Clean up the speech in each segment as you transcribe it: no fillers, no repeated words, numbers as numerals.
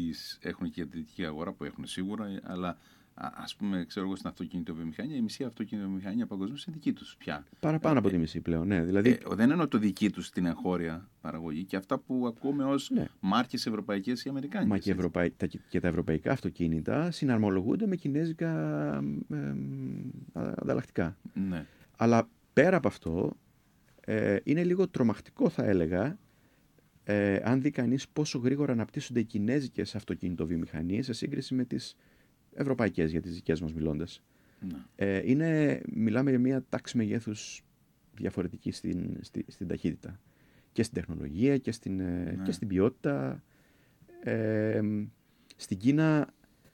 έχουν και δυτική αγορά που έχουν σίγουρα, αλλά ας πούμε, ξέρω εγώ, στην αυτοκινητοβιομηχανία, η μισή αυτοκινητοβιομηχανία παγκοσμίως είναι δική τους πια. Παραπάνω από τη μισή πλέον, ναι. Δηλαδή... δεν εννοώ το δική τους την εγχώρια παραγωγή και αυτά που ακούμε ως ναι. μάρκες ευρωπαϊκές ή αμερικάνικες. Μα και τα ευρωπαϊκά αυτοκίνητα συναρμολογούνται με κινέζικα ανταλλακτικά. Ναι. Αλλά πέρα από αυτό, είναι λίγο τρομακτικό, θα έλεγα, αν δει κανείς πόσο γρήγορα αναπτύσσονται οι κινέζικες αυτοκινητοβιομηχανίες σε σύγκριση με τις ευρωπαϊκές, για τις δικές μας μιλώντας. Ναι. Μιλάμε για μια τάξη μεγέθους διαφορετική στην ταχύτητα. Και στην τεχνολογία και στην ποιότητα. Στην Κίνα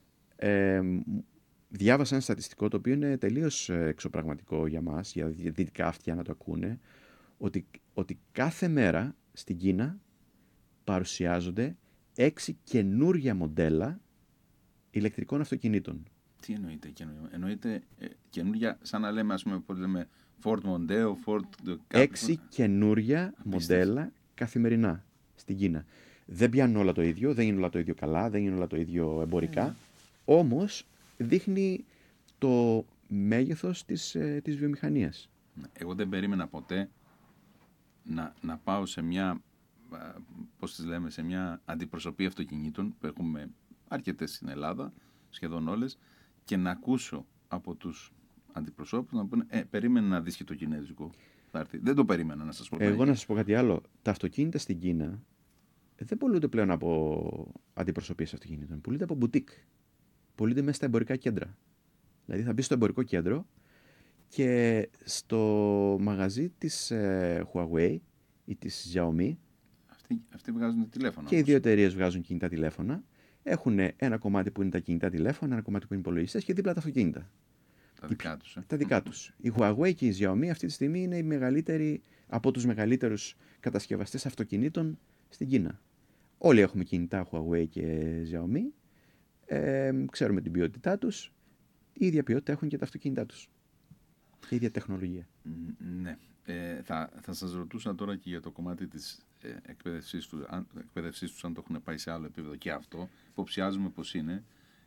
διάβασα ένα στατιστικό το οποίο είναι τελείως εξωπραγματικό για μας, για δυτικά αυτιά να το ακούνε, ότι κάθε μέρα στην Κίνα παρουσιάζονται 6 καινούρια μοντέλα ηλεκτρικών αυτοκινήτων. Τι εννοείται καινούργια? Εννοείται καινούργια, σαν να λέμε, ας πούμε, πώς λέμε, Ford Mondeo, Ford... 6 καινούρια μοντέλα καθημερινά στην Κίνα. Δεν πιάνουν όλα το ίδιο, δεν είναι όλα το ίδιο καλά, δεν είναι όλα το ίδιο εμπορικά. Όμως δείχνει το μέγεθος της βιομηχανίας. Εγώ δεν περίμενα ποτέ να πάω σε μια, πώς τις λέμε, σε μια αντιπροσωπή αυτοκινήτων που έχουμε αρκετές στην Ελλάδα, σχεδόν όλες, και να ακούσω από τους αντιπροσώπους να πούνε περίμενε να δεις και το κινέζικο. Δεν το περίμενα, να σας πω. Εγώ να σας πω κάτι άλλο. Τα αυτοκίνητα στην Κίνα δεν πωλούνται πλέον από αντιπροσωπείες αυτοκινήτων. Πωλούνται από μπουτίκ. Πωλούνται μέσα στα εμπορικά κέντρα. Δηλαδή θα μπει στο εμπορικό κέντρο και στο μαγαζί της Huawei ή της Xiaomi. Αυτοί βγάζουν τηλέφωνα. Και οι δύο εταιρείες βγάζουν κινητά τηλέφωνα. Έχουν ένα κομμάτι που είναι τα κινητά τηλέφωνα, ένα κομμάτι που είναι υπολογιστές και δίπλα τα αυτοκίνητα. Τα δικά τους. Τα δικά τους. Η Huawei και η Xiaomi αυτή τη στιγμή είναι οι μεγαλύτεροι από τους μεγαλύτερους κατασκευαστές αυτοκινήτων στην Κίνα. Όλοι έχουμε κινητά Huawei και Xiaomi. Ξέρουμε την ποιότητά τους. Η ίδια ποιότητα έχουν και τα αυτοκίνητά τους. Και η ίδια τεχνολογία. Ναι. Θα σας ρωτούσα τώρα και για το κομμάτι της εκπαίδευσής τους, αν το έχουν πάει σε άλλο επίπεδο και αυτό. Υποψιάζουμε πως είναι.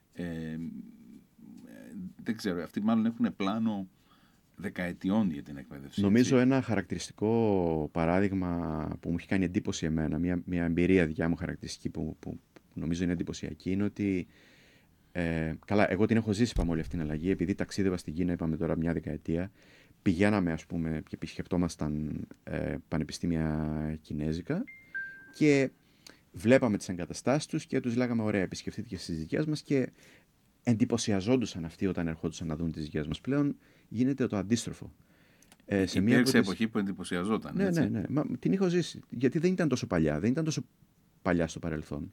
Δεν ξέρω, αυτοί μάλλον έχουν πλάνο δεκαετιών για την εκπαίδευση. Νομίζω έτσι. Ένα χαρακτηριστικό παράδειγμα που μου έχει κάνει εντύπωση εμένα, μια εμπειρία δικιά μου χαρακτηριστική που νομίζω είναι εντυπωσιακή, είναι ότι καλά, εγώ την έχω ζήσει, είπαμε, όλη αυτή την αλλαγή, επειδή ταξίδευα στην Κίνα, είπαμε τώρα μια δεκαετία, πηγαίναμε, ας πούμε, και επισκεπτόμασταν πανεπιστήμια κινέζικα και βλέπαμε τις εγκαταστάσεις τους και τους λέγαμε ωραία, επισκεφτείτε και στις δικές μας, και εντυπωσιαζόντουσαν αυτοί όταν ερχόντουσαν να δουν τις δικές μας. Πλέον γίνεται το αντίστροφο. Υπήρξε εποχή που εντυπωσιαζόταν. Ναι, έτσι. ναι. Την έχω ζήσει. Γιατί δεν ήταν τόσο παλιά. Δεν ήταν τόσο παλιά στο παρελθόν.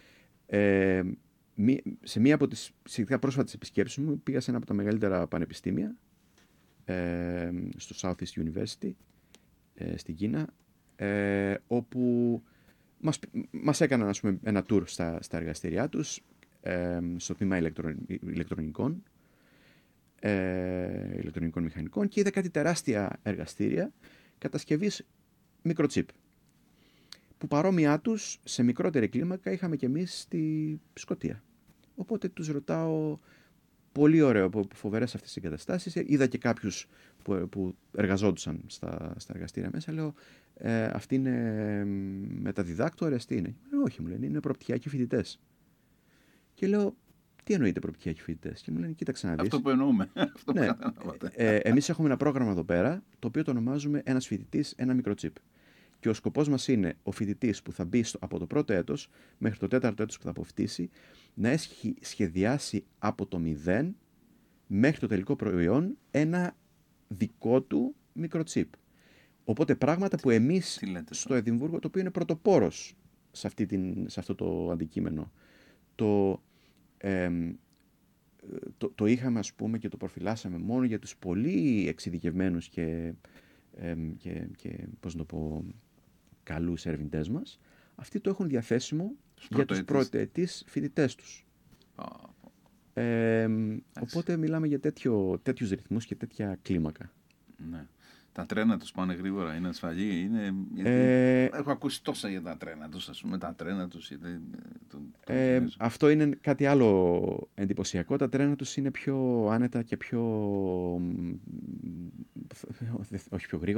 Σε μία από τις σχετικά πρόσφατες επισκέψεις μου πήγα σε ένα από τα μεγαλύτερα πανεπιστήμια, στο Southeast University, στην Κίνα, όπου μας έκαναν, ας πούμε, ένα tour στα εργαστήριά τους, στο τμήμα ηλεκτρονικών μηχανικών, και είδα κάτι τεράστια εργαστήρια κατασκευής μικροτσίπ, που παρόμοιά τους σε μικρότερη κλίμακα είχαμε και εμείς στη Σκωτία. Οπότε τους ρωτάω, πολύ ωραίο, φοβερές αυτές τις εγκαταστάσεις. Είδα και κάποιους που εργαζόντουσαν στα εργαστήρια μέσα. Λέω, αυτοί είναι μεταδιδάκτορες, τι είναι? Όχι, μου λένε, είναι προπτυχιακοί φοιτητές. Και λέω, τι εννοείται προπτυχιακοί φοιτητές? Και μου λένε, κοίταξε να δεις. Αυτό που εννοούμε. Ναι, εμείς έχουμε ένα πρόγραμμα εδώ πέρα, το οποίο το ονομάζουμε ένας φοιτητής, ένα μικροτσίπ. Και ο σκοπός μας είναι ο φοιτητής που θα μπει από το πρώτο έτος μέχρι το τέταρτο έτος που θα αποφοιτήσει να έχει σχεδιάσει από το 0 μέχρι το τελικό προϊόν ένα δικό του μικροτσίπ. Οπότε πράγματα που εμείς στο Εδιμβούργο, το οποίο είναι πρωτοπόρος σε αυτό το αντικείμενο, το είχαμε, ας πούμε, και το προφυλάσσαμε μόνο για τους πολύ εξειδικευμένους και πώς να το πω, καλούς ερευνητές μας. Αυτοί το έχουν διαθέσιμο για τους πρωτοετής φοιτητές τους. Οπότε μιλάμε για τέτοιους ρυθμούς και τέτοια κλίμακα. Ναι. Τα τρένα τους πάνε γρήγορα, είναι ασφαλή, έχω ακούσει τόσα για τα τρένα τους, ας πούμε, τα τρένα τους. Αυτό είναι κάτι άλλο εντυπωσιακό. Τα τρένα τους είναι πιο άνετα και πιο... όχι πιο γρήγορα.